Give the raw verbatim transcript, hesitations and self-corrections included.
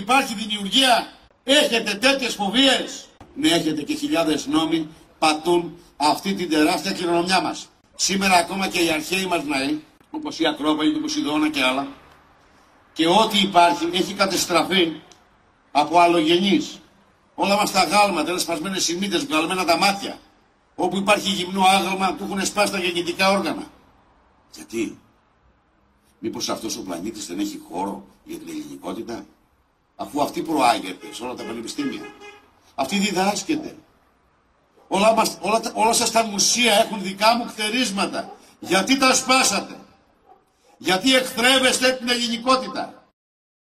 υπάρχει δημιουργία. Έχετε τέτοιες φοβίες. Ναι, έχετε και χιλιάδες νόμοι πατούν αυτή την τεράστια κληρονομιά μας. Σήμερα ακόμα και οι αρχαίοι μας ναοί, όπως η Ακρόπολη του Ποσειδώνα και άλλα, και ό,τι υπάρχει έχει κατεστραφεί από αλλογενείς. Όλα μας τα γάλματα είναι σπασμένες οι μύτες, βγαλμένα τα μάτια. Όπου υπάρχει γυμνό άγαλμα του έχουν σπάσει τα γεννητικά όργανα. Γιατί? Μήπως αυτός ο πλανήτης δεν έχει χώρο για την ελληνικότητα? Αφού αυτή προάγεται σε όλα τα πανεπιστήμια. Αυτή διδάσκεται. Όλα, μας, όλα, όλα σας τα μουσεία έχουν δικά μου χτερίσματα. Γιατί τα σπάσατε? Γιατί εχθρεύεστε την ελληνικότητα?